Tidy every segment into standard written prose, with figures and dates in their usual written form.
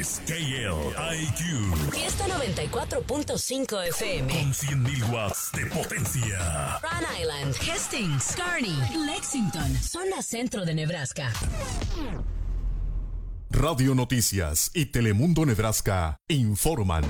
es KLIQ. Fiesta 94.5 FM. Con 100.000 watts de potencia. Rhode Island, Hastings, Kearney, Lexington, zona centro de Nebraska. Radio Noticias y Telemundo Nebraska informan.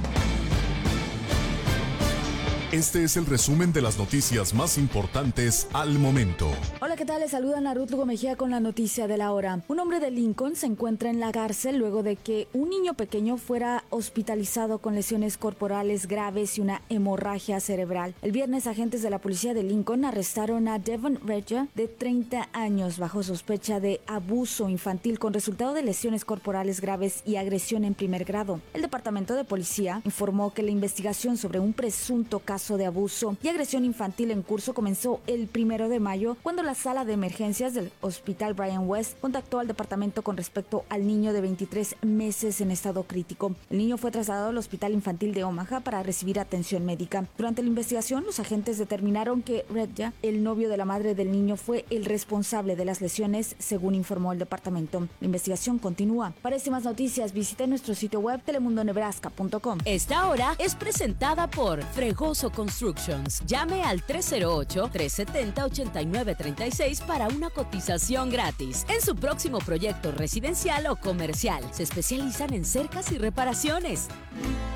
Este es el resumen de las noticias más importantes al momento. Hola, ¿qué tal? Les saluda Ruth Lugo Mejía con la noticia de la hora. Un hombre de Lincoln se encuentra en la cárcel luego de que un niño pequeño fuera hospitalizado con lesiones corporales graves y una hemorragia cerebral. El viernes, agentes de la policía de Lincoln arrestaron a Devon Regia, de 30 años, bajo sospecha de abuso infantil con resultado de lesiones corporales graves y agresión en primer grado. El departamento de policía informó que la investigación sobre un presunto caso de abuso y agresión infantil en curso comenzó el 1 de mayo, cuando la sala de emergencias del Hospital Brian West contactó al departamento con respecto al niño de 23 meses en estado crítico. El niño fue trasladado al Hospital Infantil de Omaha para recibir atención médica. Durante la investigación, los agentes determinaron que Regia, el novio de la madre del niño, fue el responsable de las lesiones, según informó el departamento. La investigación continúa. Para más noticias, visite nuestro sitio web telemundonebraska.com. Esta hora es presentada por Fregoso Constructions. Llame al 308-370-8936 para una cotización gratis en su próximo proyecto residencial o comercial. Se especializan en cercas y reparaciones.